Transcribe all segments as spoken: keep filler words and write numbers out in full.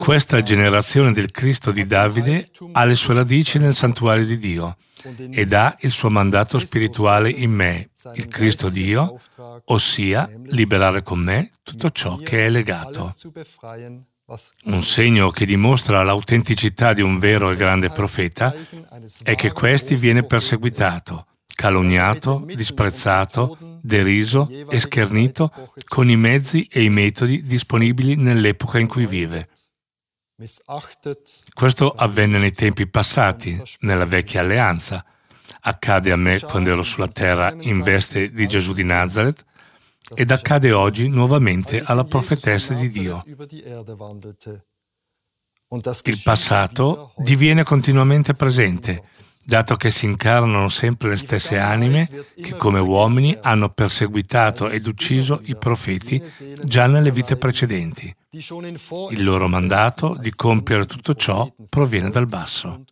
Questa generazione del Cristo di Davide ha le sue radici nel santuario di Dio ed ha il suo mandato spirituale in me, il Cristo Dio, ossia liberare con me tutto ciò che è legato. Un segno che dimostra l'autenticità di un vero e grande profeta è che questi viene perseguitato, calunniato, disprezzato, deriso e schernito con i mezzi e i metodi disponibili nell'epoca in cui vive. Questo avvenne nei tempi passati, nella vecchia alleanza. Accade a me quando ero sulla terra in veste di Gesù di Nazaret ed accade oggi nuovamente alla profetessa di Dio. Il passato diviene continuamente presente, dato che si incarnano sempre le stesse anime che come uomini hanno perseguitato ed ucciso i profeti già nelle vite precedenti. Il loro mandato di compiere tutto ciò proviene dal basso.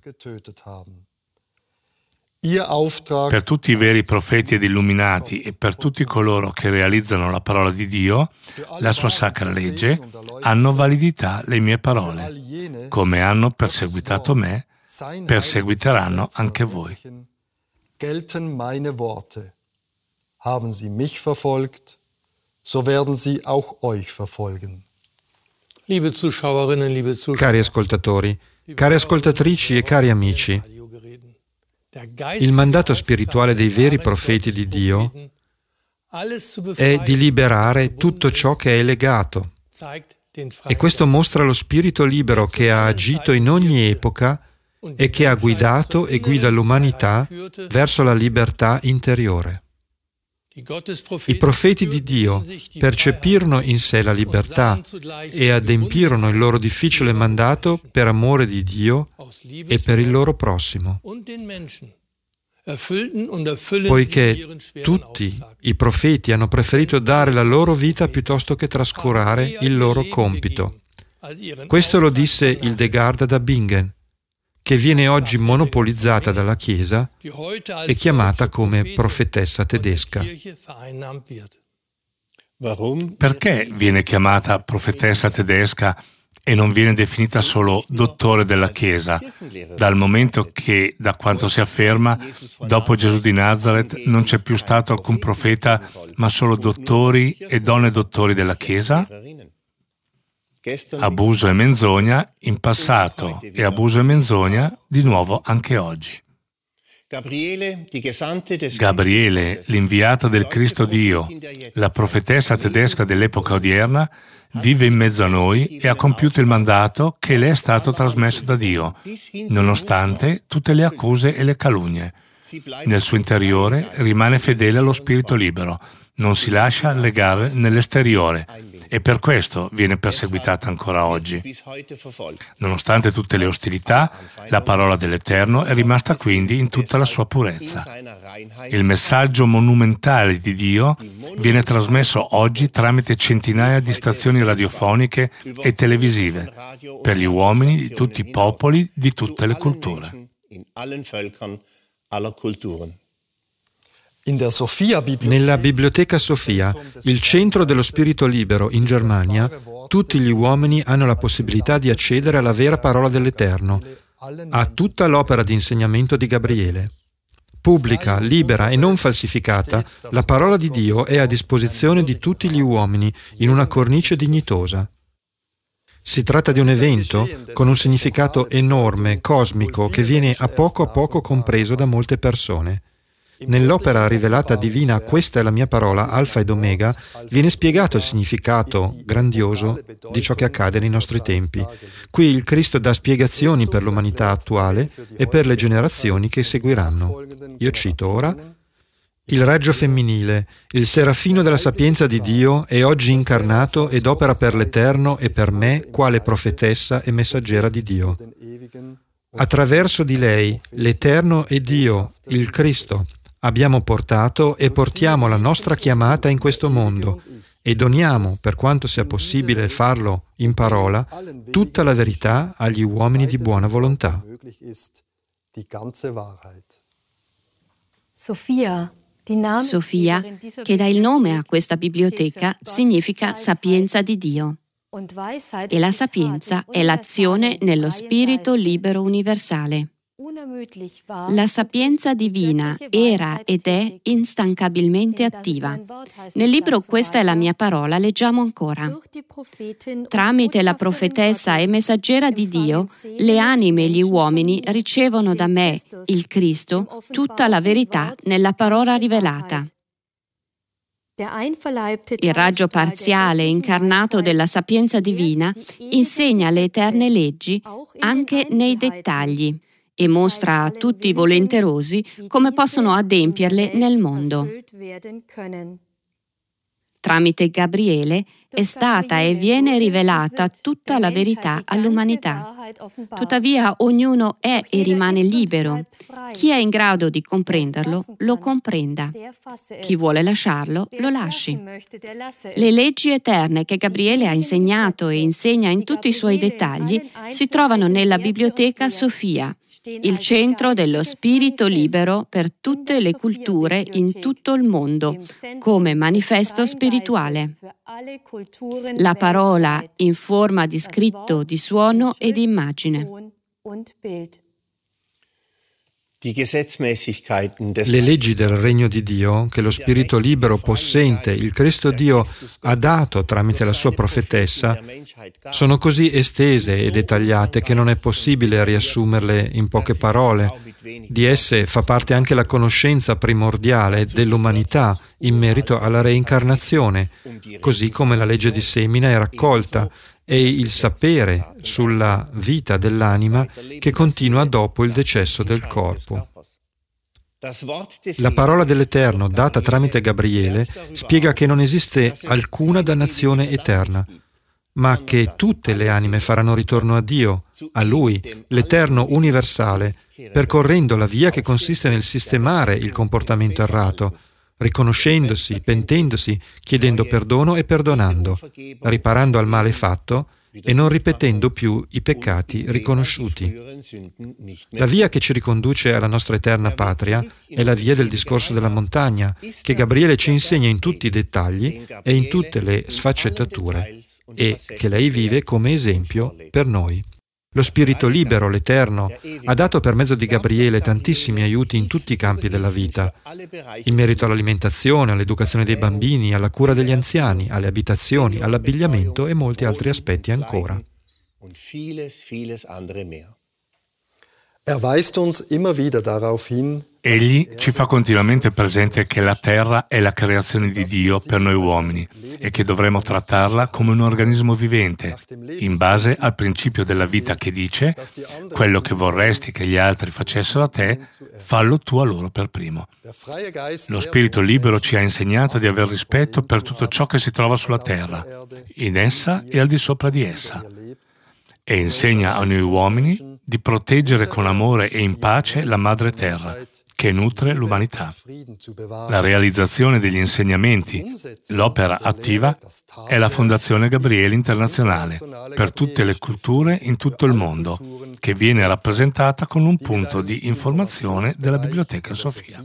Per tutti i veri profeti ed illuminati e per tutti coloro che realizzano la parola di Dio, la sua sacra legge, hanno validità le mie parole. Come hanno perseguitato me, perseguiteranno anche voi. Gelten meine Worte. Haben sie mich verfolgt, so werden sie auch euch verfolgen. Liebe Zuschauerinnen, liebe Zuschauer. Cari ascoltatori, cari ascoltatrici e cari amici, il mandato spirituale dei veri profeti di Dio è di liberare tutto ciò che è legato. E questo mostra lo spirito libero che ha agito in ogni epoca e che ha guidato e guida l'umanità verso la libertà interiore. I profeti di Dio percepirono in sé la libertà e adempirono il loro difficile mandato per amore di Dio e per il loro prossimo. Poiché tutti i profeti hanno preferito dare la loro vita piuttosto che trascurare il loro compito. Questo lo disse Hildegard da Bingen, che viene oggi monopolizzata dalla Chiesa e chiamata come profetessa tedesca. Perché viene chiamata profetessa tedesca e non viene definita solo dottore della Chiesa, dal momento che, da quanto si afferma, dopo Gesù di Nazaret non c'è più stato alcun profeta, ma solo dottori e donne dottori della Chiesa? Abuso e menzogna in passato e abuso e menzogna di nuovo anche oggi. Gabriele, l'inviata del Cristo Dio, la profetessa tedesca dell'epoca odierna, vive in mezzo a noi e ha compiuto il mandato che le è stato trasmesso da Dio, nonostante tutte le accuse e le calunnie. Nel suo interiore rimane fedele allo spirito libero, non si lascia legare nell'esteriore e per questo viene perseguitata ancora oggi. Nonostante tutte le ostilità, la parola dell'Eterno è rimasta quindi in tutta la sua purezza. Il messaggio monumentale di Dio viene trasmesso oggi tramite centinaia di stazioni radiofoniche e televisive per gli uomini di tutti i popoli, di tutte le culture. Nella Biblioteca Sofia, il centro dello spirito libero in Germania, tutti gli uomini hanno la possibilità di accedere alla vera parola dell'Eterno, a tutta l'opera di insegnamento di Gabriele. Pubblica, libera e non falsificata, la parola di Dio è a disposizione di tutti gli uomini in una cornice dignitosa. Si tratta di un evento con un significato enorme, cosmico, che viene a poco a poco compreso da molte persone. Nell'opera rivelata divina "Questa è la mia parola, Alfa ed Omega", viene spiegato il significato grandioso di ciò che accade nei nostri tempi. Qui il Cristo dà spiegazioni per l'umanità attuale e per le generazioni che seguiranno. Io cito ora: il raggio femminile, il serafino della sapienza di Dio, è oggi incarnato ed opera per l'Eterno e per me quale profetessa e messaggera di Dio. Attraverso di lei, l'Eterno e Dio, il Cristo, abbiamo portato e portiamo la nostra chiamata in questo mondo e doniamo, per quanto sia possibile farlo in parola, tutta la verità agli uomini di buona volontà. Sofia, Sofia, che dà il nome a questa biblioteca, significa sapienza di Dio. E la sapienza è l'azione nello spirito libero universale. La sapienza divina era ed è instancabilmente attiva. Nel libro Questa è la mia parola leggiamo ancora: tramite la profetessa e messaggera di Dio, le anime e gli uomini ricevono da me, il Cristo, tutta la verità nella parola rivelata. Il raggio parziale incarnato della sapienza divina insegna le eterne leggi anche nei dettagli e mostra a tutti i volenterosi come possono adempierle nel mondo. Tramite Gabriele è stata e viene rivelata tutta la verità all'umanità. Tuttavia ognuno è e rimane libero. Chi è in grado di comprenderlo, lo comprenda. Chi vuole lasciarlo, lo lasci. Le leggi eterne che Gabriele ha insegnato e insegna in tutti i suoi dettagli si trovano nella Biblioteca Sofia, il centro dello spirito libero per tutte le culture in tutto il mondo, come manifesto spirituale. La parola in forma di scritto, di suono e di immagine. Le leggi del regno di Dio, che lo Spirito libero possente, il Cristo Dio, ha dato tramite la sua profetessa, sono così estese e dettagliate che non è possibile riassumerle in poche parole. Di esse fa parte anche la conoscenza primordiale dell'umanità in merito alla reincarnazione, così come la legge di semina è raccolta, e il sapere sulla vita dell'anima che continua dopo il decesso del corpo. La parola dell'Eterno, data tramite Gabriele, spiega che non esiste alcuna dannazione eterna, ma che tutte le anime faranno ritorno a Dio, a Lui, l'Eterno universale, percorrendo la via che consiste nel sistemare il comportamento errato, riconoscendosi, pentendosi, chiedendo perdono e perdonando, riparando al male fatto e non ripetendo più i peccati riconosciuti. La via che ci riconduce alla nostra eterna patria è la via del discorso della montagna, che Gabriele ci insegna in tutti i dettagli e in tutte le sfaccettature, e che lei vive come esempio per noi. Lo Spirito libero, l'Eterno, ha dato per mezzo di Gabriele tantissimi aiuti in tutti i campi della vita, in merito all'alimentazione, all'educazione dei bambini, alla cura degli anziani, alle abitazioni, all'abbigliamento e molti altri aspetti ancora. Er weist uns immer wieder darauf hin, Egli ci fa continuamente presente che la terra è la creazione di Dio per noi uomini e che dovremo trattarla come un organismo vivente, in base al principio della vita che dice: quello che vorresti che gli altri facessero a te, fallo tu a loro per primo. Lo Spirito libero ci ha insegnato di aver rispetto per tutto ciò che si trova sulla terra, in essa e al di sopra di essa, e insegna a noi uomini di proteggere con amore e in pace la madre terra, che nutre l'umanità. La realizzazione degli insegnamenti, l'opera attiva, è la Fondazione Gabriele Internazionale per tutte le culture in tutto il mondo, che viene rappresentata con un punto di informazione della Biblioteca Sofia.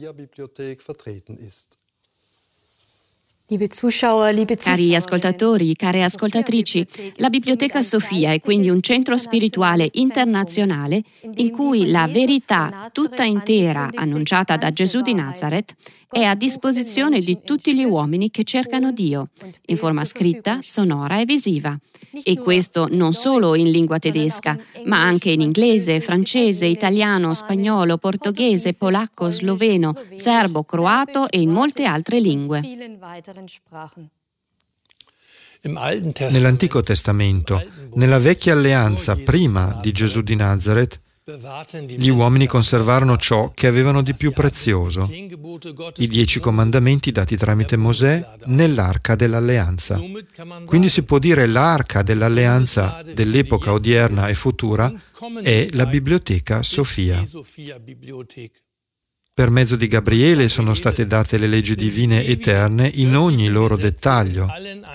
Cari ascoltatori, care ascoltatrici, la Biblioteca Sofia è quindi un centro spirituale internazionale in cui la verità tutta intera annunciata da Gesù di Nazareth è a disposizione di tutti gli uomini che cercano Dio, in forma scritta, sonora e visiva. E questo non solo in lingua tedesca, ma anche in inglese, francese, italiano, spagnolo, portoghese, polacco, sloveno, serbo, croato e in molte altre lingue. Nell'Antico Testamento, nella Vecchia Alleanza, prima di Gesù di Nazareth, gli uomini conservarono ciò che avevano di più prezioso, i dieci comandamenti dati tramite Mosè nell'Arca dell'Alleanza. Quindi si può dire l'Arca dell'Alleanza dell'epoca odierna e futura è la Biblioteca Sofia. Per mezzo di Gabriele sono state date le leggi divine eterne in ogni loro dettaglio.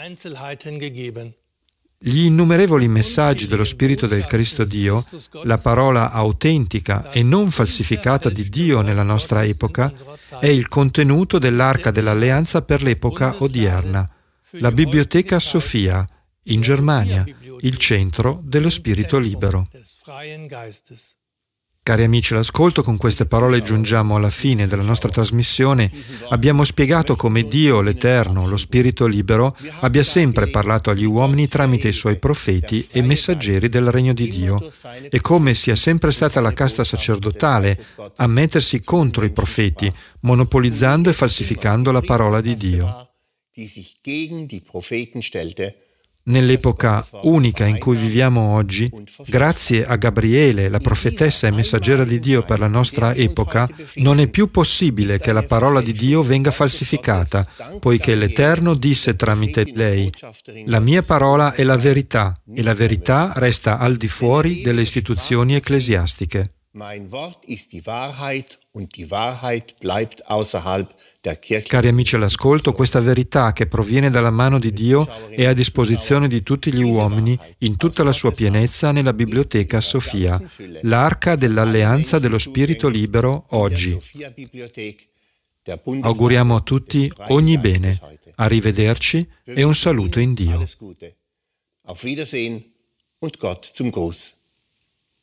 Gli innumerevoli messaggi dello Spirito del Cristo Dio, la parola autentica e non falsificata di Dio nella nostra epoca, è il contenuto dell'Arca dell'Alleanza per l'epoca odierna, la Biblioteca Sofia, in Germania, il centro dello spirito libero. Cari amici all'ascolto, con queste parole giungiamo alla fine della nostra trasmissione. Abbiamo spiegato come Dio, l'Eterno, lo Spirito libero, abbia sempre parlato agli uomini tramite i suoi profeti e messaggeri del Regno di Dio, e come sia sempre stata la casta sacerdotale a mettersi contro i profeti, monopolizzando e falsificando la parola di Dio. Nell'epoca unica in cui viviamo oggi, grazie a Gabriele, la profetessa e messaggera di Dio per la nostra epoca, non è più possibile che la parola di Dio venga falsificata, poiché l'Eterno disse tramite lei: «La mia parola è la verità, e la verità resta al di fuori delle istituzioni ecclesiastiche». Cari amici all'ascolto, questa verità che proviene dalla mano di Dio è a disposizione di tutti gli uomini in tutta la sua pienezza nella Biblioteca Sofia, l'arca dell'alleanza dello Spirito libero oggi. Auguriamo a tutti ogni bene, arrivederci e un saluto in Dio. Auf Wiedersehen und Gott zum Gruß.